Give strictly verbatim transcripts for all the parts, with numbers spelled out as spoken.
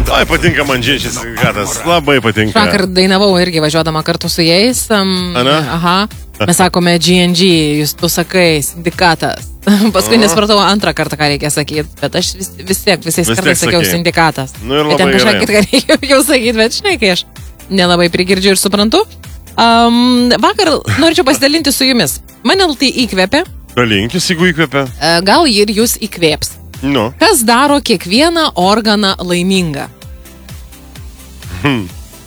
Labai patinka man džiečias sindikatas, labai patinka. Vakar dainavau irgi važiuodama kartu su jais. Um, Ana? Aha. Mes sakome G N G, jūs tu sakai sindikatas. Paskui aha. Nesupratau antrą kartą, ką reikia sakyti, bet aš vis, vis tiek visais vis kartais sakiau sakė. Sindikatas. Nu ir labai ten kažką kitą reikia jau sakyti, bet žinai, kai aš nelabai prigirdžiu ir suprantu. Um, vakar norėčiau pasidalinti su jumis. Mane tai įkvėpė. Galinkis, jeigu įkvėpė. Gal ir jūs įkvėps. Nu. Kas daro kiekvieną organą laimingą? Hmm.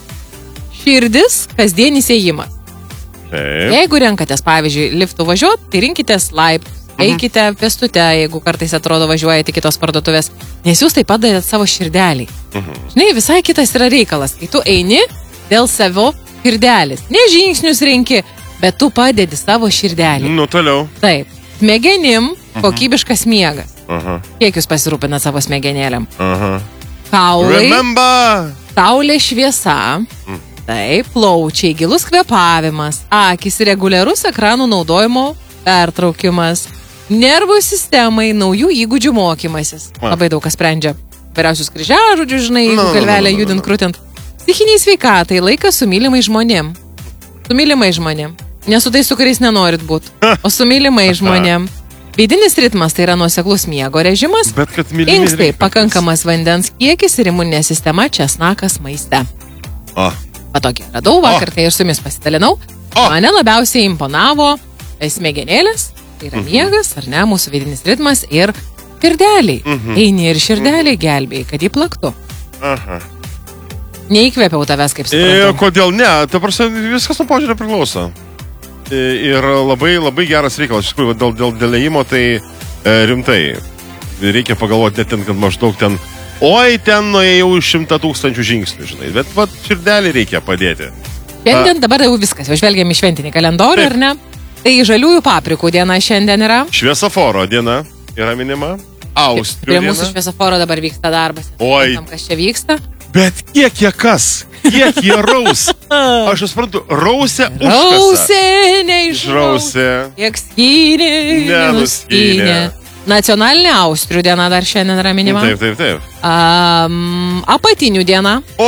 Širdis, kasdienis ėjimas. Taip. Jeigu renkatės, pavyzdžiui, liftu važiuot, tai rinkitės laiptus. Mhm. Eikite pėstute, jeigu kartais atrodo važiuojate kitos parduotuvės, nes jūs tai padarėt savo širdelį. Mhm. Žinai, visai kitas yra reikalas, kai tu eini dėl savo širdelis. Ne žingsnius renki, bet tu padedi savo širdelį. Nu, toliau. Taip. Smegenim kokybiškas miegas. Aha. Kiek jūs pasirūpinat savo smegenėlėm? Aha. Kaulai, Remember! saulė šviesa, Mm. taip, plaučiai, gilus kvėpavimas, akis, reguliarus ekranų naudojimo pertraukimas, nervų sistemai, naujų įgūdžių mokymasis. A. Labai daug kas sprendžia. Vyriausius kryžiažodžius, žinai, No, no, no, galvelę no, no, judint, no. krūtint. Stichiniai sveikatai, laikas su mylimai žmonėm. Su mylimai žmonėm. Ne su tais, su kuriais nenorit būti, o su mylimai žmonėm. Vidinis ritmas tai yra nuoseklus miego režimas. Bet kad mylimi Inkstai, reikia. pakankamas vandens kiekis ir imuninė sistema, česnakas maiste. O. Patokį radau vakar, tai ir su jumis pasidalinau. O. Mane labiausiai imponavo smegenėlės, tai yra miegas, ar ne, mūsų vidinis ritmas ir širdeliai. Mhm. Eini ir širdeliai gelbėjai, kad jį plaktų. Aha. Neįkvėpiau tavęs, kaip E, suprantu. kodėl ne? Ta prasme, viskas nuo požiūrio priklauso. E, ir labai, labai geras reikalas. Iš tikrųjų, dėl, dėl, dėl ėjimo tai e, rimtai. Reikia pagalvoti net ten, kad maždaug ten, oi, ten nuėjau šimtą tūkstančių žingsnių, žinai. Bet va, širdelį reikia padėti. Šiandien dabar jau viskas, jau žvelgiam į šventinį kalendorių, Taip. ar ne? Tai žaliųjų paprikų diena šiandien yra. Šviesoforo diena yra minima. Austrių Prie diena. mūsų šviesoforo dabar vyksta darbas. Oi. Tam, kas čia vyksta. Bet kiek jie kas? Kiek jie raus? Aš suprantu, rausė užkasa. Rausė, neišrausė. Išrausė. Kiek skynė, Nenuskynė. nenuskynė. Nacionalinė Austrių diena dar šiandien yra minima. Taip, taip, taip. Um, apatinių diena. O,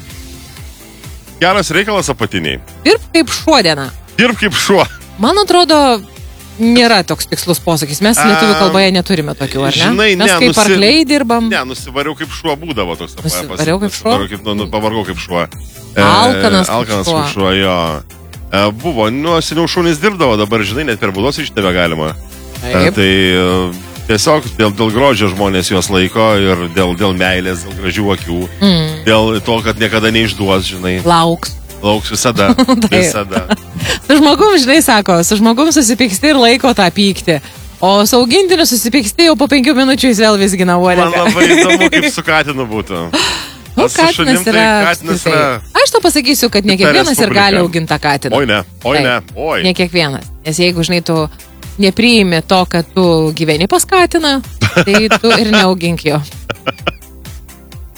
geras reikalas apatiniai. Dirb kaip šuo diena. Dirb kaip šuo. Man atrodo, nėra toks tikslus posakis. Mes A, lietuvių kalboje neturime tokių, ar ne? žinai, Mes ne, kaip nusi- arkliai dirbam. Ne, nusivariau kaip šuo būdavo toks. Nusivariau kaip šuo? Nusivariau kaip, nu, nu, pavargau kaip šuo. E, Alkanas kaip Alkanas šuo. kaip šuo, jo. E, buvo, nu, seniau šunys dirbdavo, dabar, žinai, net per būdos iš tave galima. E, Taip. tai e, tiesiog dėl, dėl grožio žmonės juos laiko ir dėl, dėl meilės, dėl gražių akių, Mm. dėl to, kad niekada neišduos, žinai. Lauks. Lauks visada. Visada. Su žmogum, žinai, sako, su žmogum susipyksti ir laiko tą pyktį. O su augintiniu susipyksti jau po penkių minučių jis vėl visgina Man uodegą. labai įdomu, kaip su katinu būtų. Nu, O su šunim katinas tai yra. katinas apskritai. yra- Aš to pasakysiu, kad ne Kita kiekvienas ir respublika. gali auginti tą katiną. Oi ne, oi ne, oi. Ne kiekvienas. Nes jeigu, žinai, tu nepriimi to, kad tu gyveni pas katiną, tai tu ir neaugink jo.